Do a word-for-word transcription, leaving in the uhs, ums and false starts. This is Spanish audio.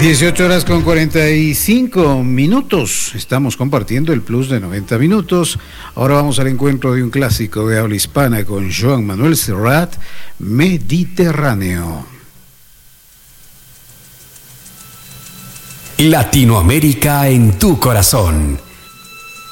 dieciocho horas con cuarenta y cinco minutos. Estamos compartiendo el plus de noventa minutos. Ahora vamos al encuentro de un clásico de habla hispana con Joan Manuel Serrat, Mediterráneo. Latinoamérica en tu corazón.